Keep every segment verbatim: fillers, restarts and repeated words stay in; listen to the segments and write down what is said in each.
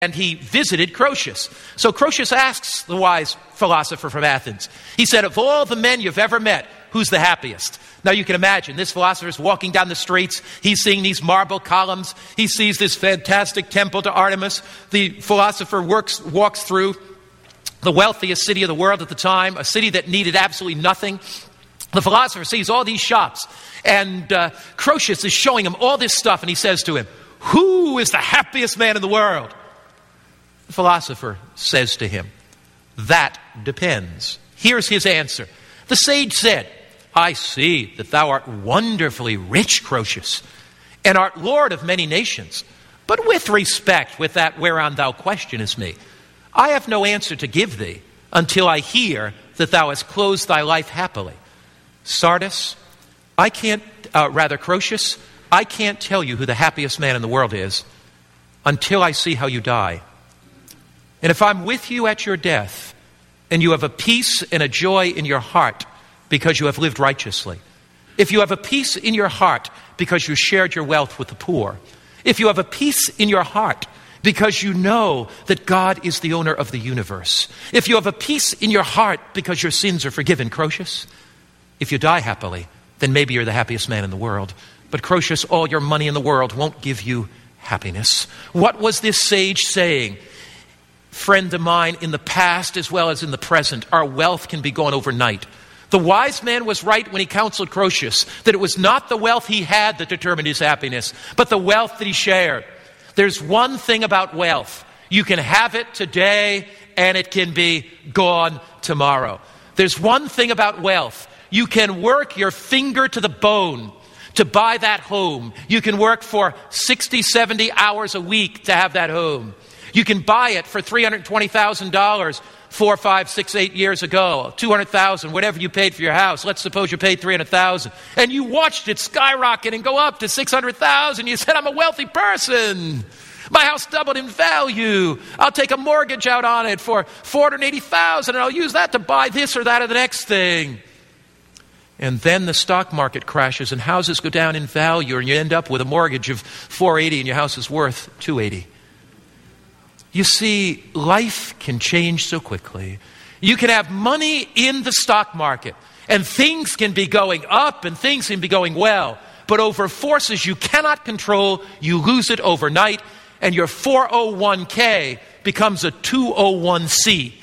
and he visited Croesus. So Croesus asks the wise philosopher from Athens. He said, of all the men you've ever met, who's the happiest? Now you can imagine, this philosopher is walking down the streets. He's seeing these marble columns. He sees this fantastic temple to Artemis. The philosopher works, walks through the wealthiest city of the world at the time, a city that needed absolutely nothing. The philosopher sees all these shops, and uh, Croesus is showing him all this stuff, and he says to him, who is the happiest man in the world? The philosopher says to him, that depends. Here's his answer. The sage said, I see that thou art wonderfully rich, Croesus, and art lord of many nations. But with respect, with that whereon thou questionest me, I have no answer to give thee until I hear that thou hast closed thy life happily. Sardis, I can't, uh, rather Croesus, I can't tell you who the happiest man in the world is until I see how you die. And if I'm with you at your death, and you have a peace and a joy in your heart because you have lived righteously, if you have a peace in your heart because you shared your wealth with the poor, if you have a peace in your heart because you know that God is the owner of the universe, if you have a peace in your heart because your sins are forgiven, Croesus, if you die happily, then maybe you're the happiest man in the world. But Croesus, all your money in the world won't give you happiness. What was this sage saying? Friend of mine, in the past as well as in the present, our wealth can be gone overnight. The wise man was right when he counseled Croesus that it was not the wealth he had that determined his happiness, but the wealth that he shared. There's one thing about wealth. You can have it today and it can be gone tomorrow. There's one thing about wealth. You can work your finger to the bone to buy that home. You can work for sixty, seventy hours a week to have that home. You can buy it for three hundred twenty thousand dollars four, five, six, eight years ago, two hundred thousand dollars, whatever you paid for your house. Let's suppose you paid three hundred thousand dollars. And you watched it skyrocket and go up to six hundred thousand dollars. You said, I'm a wealthy person. My house doubled in value. I'll take a mortgage out on it for four hundred eighty thousand dollars, and I'll use that to buy this or that or the next thing. And then the stock market crashes and houses go down in value, and you end up with a mortgage of four hundred eighty thousand dollars and your house is worth two hundred eighty thousand dollars. You see, life can change so quickly. You can have money in the stock market, and things can be going up and things can be going well. But over forces you cannot control, you lose it overnight, and your four oh one k becomes a two oh one c.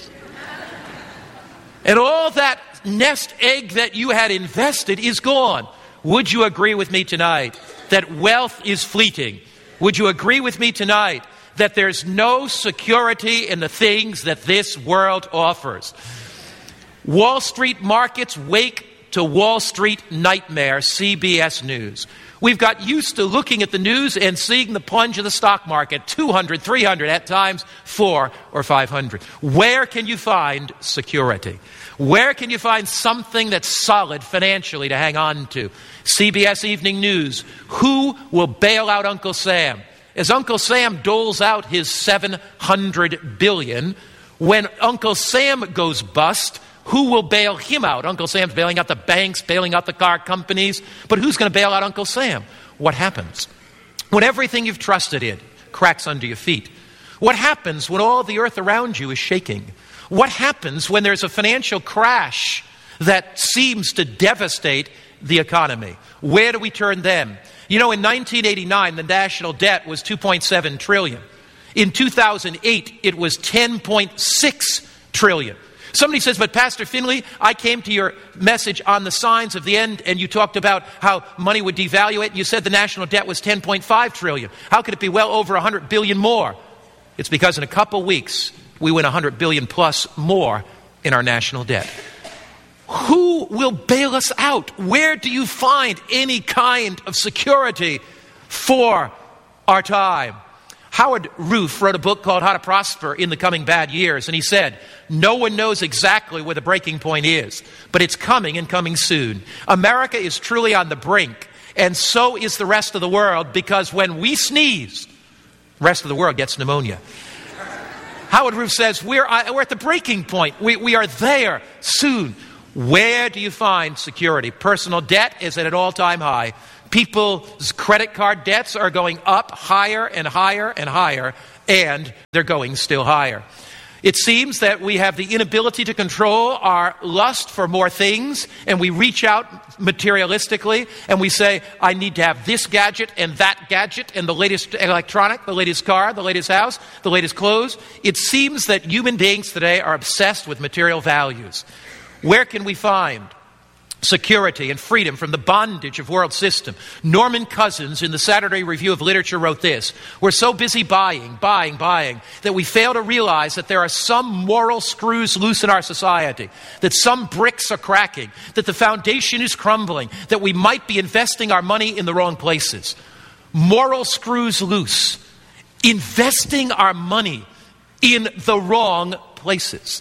And all that nest egg that you had invested is gone. Would you agree with me tonight that wealth is fleeting? Would you agree with me tonight that there's no security in the things that this world offers? Wall Street markets wake to Wall Street nightmare, C B S News. We've got used to looking at the news and seeing the plunge of the stock market, two hundred, three hundred, at times four or five hundred. Where can you find security? Where can you find something that's solid financially to hang on to? C B S Evening News. Who will bail out Uncle Sam? As Uncle Sam doles out his seven hundred billion dollars, when Uncle Sam goes bust, who will bail him out? Uncle Sam's bailing out the banks, bailing out the car companies, but who's going to bail out Uncle Sam? What happens when everything you've trusted in cracks under your feet? What happens when all the earth around you is shaking? What happens when there's a financial crash that seems to devastate the economy? Where do we turn then? You know, in nineteen eighty-nine, the national debt was two point seven trillion dollars. In two thousand eight, it was ten point six trillion dollars. Somebody says, but Pastor Finley, I came to your message on the signs of the end, and you talked about how money would devaluate, and you said the national debt was ten point five trillion dollars. How could it be well over one hundred billion dollars more? It's because in a couple weeks, we win one hundred billion dollars plus more in our national debt. Who will bail us out? Where do you find any kind of security for our time? Howard Roof wrote a book called How to Prosper in the Coming Bad Years, and he said, no one knows exactly where the breaking point is, but it's coming and coming soon. America is truly on the brink, and so is the rest of the world, because when we sneeze, the rest of the world gets pneumonia. Howard Roof says, we're, we're at the breaking point. We, we are there soon. Where do you find security? Personal debt is at an all-time high. People's credit card debts are going up higher and higher and higher. and they're going still higher. It seems that we have the inability to control our lust for more things, and we reach out materialistically, and we say, I need to have this gadget and that gadget and the latest electronic, the latest car, the latest house, the latest clothes. It seems that human beings today are obsessed with material values. Where can we find security and freedom from the bondage of world system? Norman Cousins in the Saturday Review of Literature wrote this: we're so busy buying, buying, buying that we fail to realize that there are some moral screws loose in our society, that some bricks are cracking, that the foundation is crumbling, that we might be investing our money in the wrong places. Moral screws loose. Investing our money in the wrong places.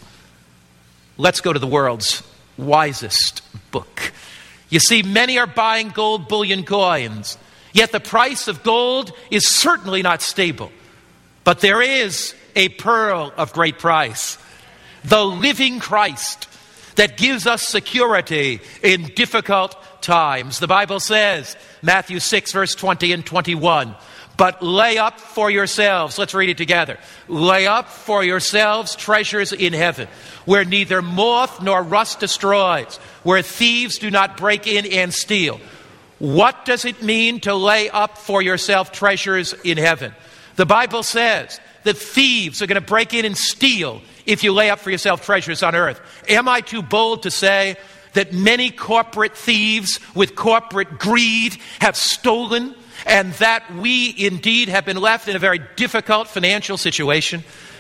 Let's go to the world's wisest book. You see, many are buying gold bullion coins, yet the price of gold is certainly not stable. But there is a pearl of great price, the living Christ that gives us security in difficult times. The Bible says, Matthew six, verse twenty and twenty-one, but lay up for yourselves, let's read it together, lay up for yourselves treasures in heaven, where neither moth nor rust destroys, where thieves do not break in and steal. What does it mean to lay up for yourself treasures in heaven? The Bible says that thieves are going to break in and steal if you lay up for yourself treasures on earth. Am I too bold to say that many corporate thieves with corporate greed have stolen, and that we indeed have been left in a very difficult financial situation?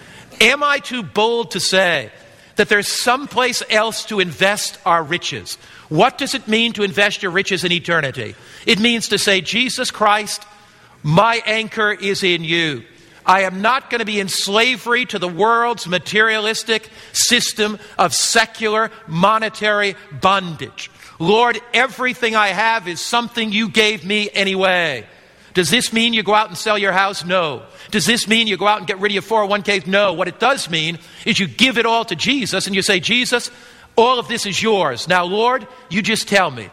Am I too bold to say that there's someplace else to invest our riches? What does it mean to invest your riches in eternity? It means to say, Jesus Christ, my anchor is in you. I am not going to be in slavery to the world's materialistic system of secular monetary bondage. Lord, everything I have is something you gave me anyway. Does this mean you go out and sell your house? No. Does this mean you go out and get rid of your four oh one k? No. What it does mean is you give it all to Jesus and you say, Jesus, all of this is yours. Now, Lord, you just tell me,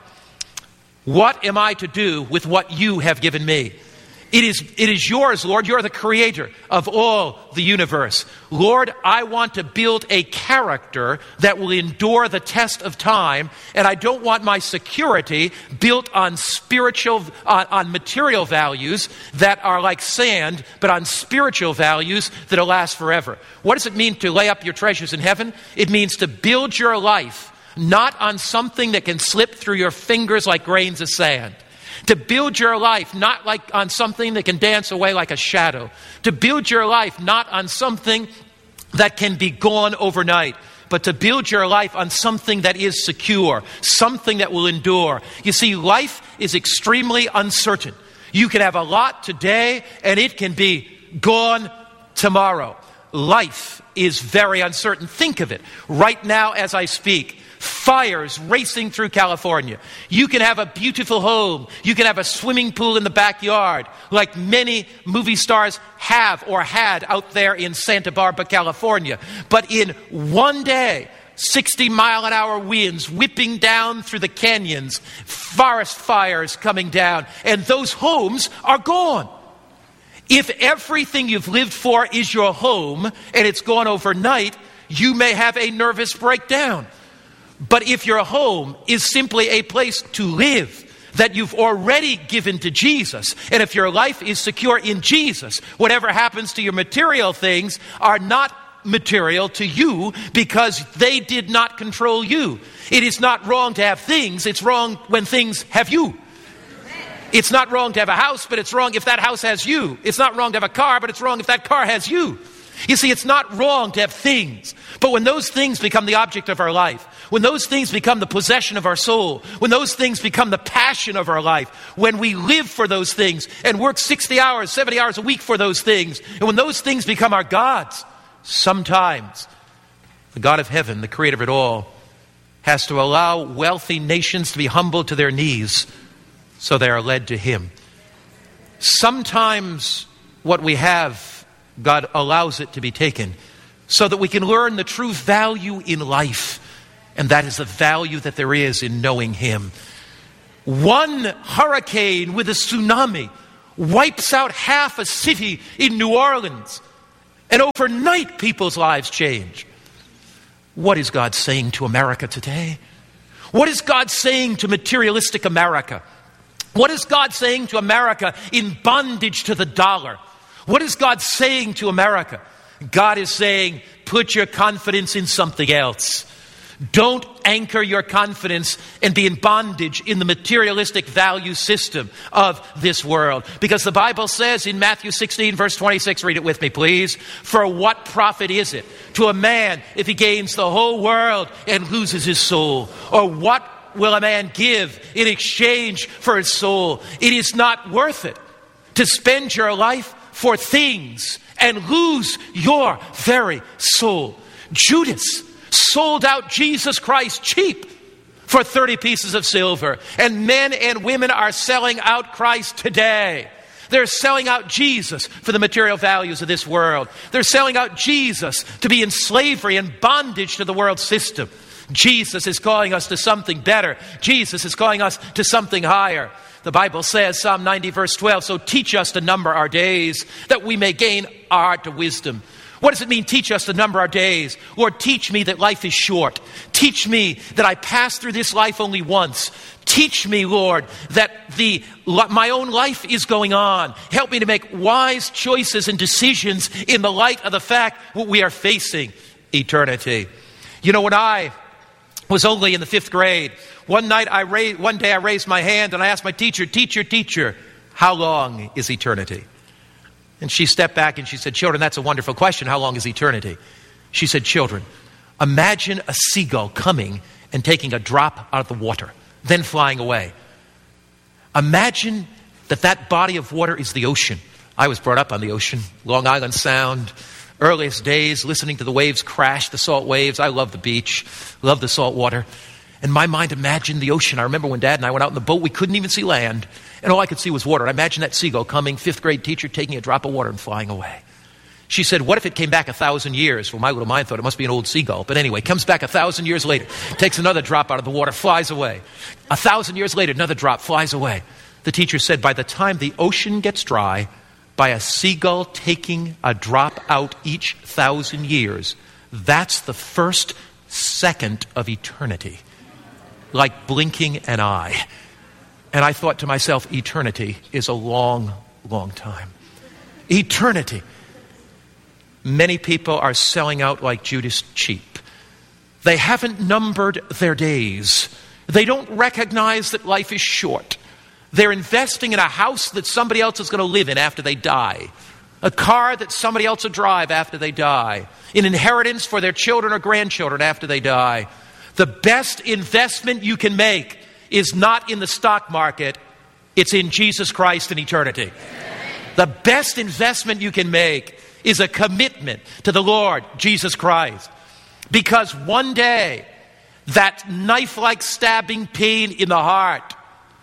what am I to do with what you have given me? It is, it is yours, Lord. You're the creator of all the universe. Lord, I want to build a character that will endure the test of time, and I don't want my security built on spiritual, on, on material values that are like sand, but on spiritual values that will last forever. What does it mean to lay up your treasures in heaven? It means to build your life not on something that can slip through your fingers like grains of sand. To build your life not like on something that can dance away like a shadow. To build your life not on something that can be gone overnight, but to build your life on something that is secure, something that will endure. You see, life is extremely uncertain. You can have a lot today and it can be gone tomorrow. Life is very uncertain. Think of it. Right now as I speak, fires racing through California. You can have a beautiful home. You can have a swimming pool in the backyard, like many movie stars have or had out there in Santa Barbara, California. But in one day, sixty mile an hour winds whipping down through the canyons, forest fires coming down, and those homes are gone. If everything you've lived for is your home and it's gone overnight, you may have a nervous breakdown. But if your home is simply a place to live that you've already given to Jesus, and if your life is secure in Jesus, whatever happens to your material things are not material to you because they did not control you. It is not wrong to have things. It's wrong when things have you. It's not wrong to have a house, but it's wrong if that house has you. It's not wrong to have a car, but it's wrong if that car has you. You see, it's not wrong to have things, but when those things become the object of our life, when those things become the possession of our soul, when those things become the passion of our life, when we live for those things and work sixty hours, seventy hours a week for those things, and when those things become our gods, sometimes the God of heaven, the creator of it all, has to allow wealthy nations to be humbled to their knees so they are led to him. Sometimes what we have, God allows it to be taken so that we can learn the true value in life, and that is the value that there is in knowing him. One hurricane with a tsunami wipes out half a city in New Orleans, And overnight, people's lives change. What is God saying to America today? What is God saying to materialistic America? What is God saying to America in bondage to the dollar? What is God saying to America? God is saying, put your confidence in something else. Don't anchor your confidence and be in bondage in the materialistic value system of this world. Because the Bible says in Matthew sixteen, verse twenty-six, read it with me, please. For what profit is it to a man if he gains the whole world and loses his soul? Or what will a man give in exchange for his soul? It is not worth it to spend your life for things and lose your very soul. Judas sold out Jesus Christ cheap for thirty pieces of silver. And men and women are selling out Christ today. They're selling out Jesus for the material values of this world. They're selling out Jesus to be in slavery and bondage to the world system. Jesus is calling us to something better. Jesus is calling us to something higher. The Bible says, Psalm ninety, verse twelve, so teach us to number our days, that we may gain our heart to wisdom. What does it mean, teach us to number our days? Lord, teach me that life is short. Teach me that I pass through this life only once. Teach me, Lord, that the my own life is going on. Help me to make wise choices and decisions in the light of the fact what we are facing, eternity. You know, when I was only in the fifth grade, one night I raised, one day I raised my hand and I asked my teacher, teacher, teacher, how long is eternity? And she stepped back and she said, children, that's a wonderful question. How long is eternity? She said, children, imagine a seagull coming and taking a drop out of the water, then flying away. Imagine that that body of water is the ocean. I was brought up on the ocean, Long Island Sound, earliest days, listening to the waves crash, the salt waves. I love the beach, love the salt water. And my mind imagined the ocean. I remember when Dad and I went out in the boat, we couldn't even see land. And all I could see was water. I imagined that seagull coming, fifth grade teacher taking a drop of water and flying away. She said, what if it came back a thousand years? Well, my little mind thought it must be an old seagull. But anyway, comes back a thousand years later, takes another drop out of the water, flies away. A thousand years later, another drop, flies away. The teacher said, by the time the ocean gets dry, by a seagull taking a drop out each thousand years, that's the first second of eternity. Like blinking an eye. And I thought to myself, eternity is a long, long time. Eternity. Many people are selling out like Judas cheap. They haven't numbered their days. They don't recognize that life is short. They're investing in a house that somebody else is going to live in after they die. A car that somebody else will drive after they die. An inheritance for their children or grandchildren after they die. The best investment you can make is not in the stock market, it's in Jesus Christ and eternity. The best investment you can make is a commitment to the Lord Jesus Christ. Because one day, that knife-like stabbing pain in the heart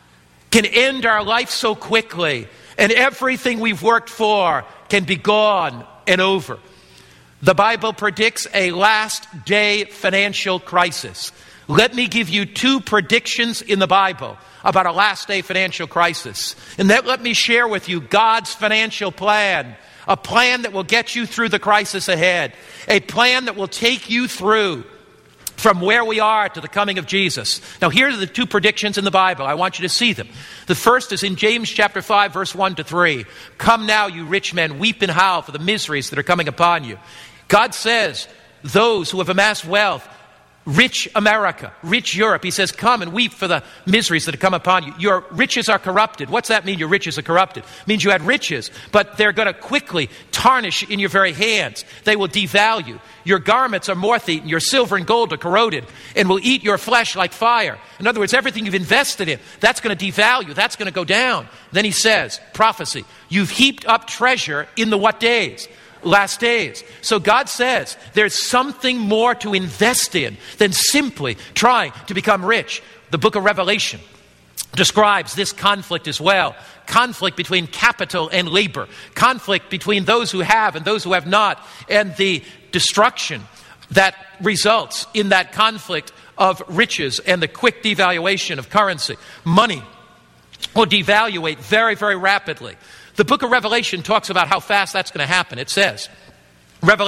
can end our life so quickly, and everything we've worked for can be gone and over. The Bible predicts a last day financial crisis. Let me give you two predictions in the Bible about a last day financial crisis. And then let me share with you God's financial plan. A plan that will get you through the crisis ahead. A plan that will take you through from where we are to the coming of Jesus. Now here are the two predictions in the Bible. I want you to see them. The first is in James chapter five, verse one to three. Come now, you rich men, weep and howl for the miseries that are coming upon you. God says, those who have amassed wealth, rich America, rich Europe, he says, come and weep for the miseries that have come upon you. Your riches are corrupted. What's that mean, your riches are corrupted? It means you had riches, but they're going to quickly tarnish in your very hands. They will devalue. Your garments are moth-eaten. Your silver and gold are corroded and will eat your flesh like fire. In other words, everything you've invested in, that's going to devalue. That's going to go down. Then he says, prophecy, you've heaped up treasure in the what days? Last days. So God says there's something more to invest in than simply trying to become rich. The book of Revelation describes this conflict as well. Conflict between capital and labor. Conflict between those who have and those who have not. And the destruction that results in that conflict of riches and the quick devaluation of currency. Money will devaluate very, very rapidly. The book of Revelation talks about how fast that's going to happen. It says, Revelation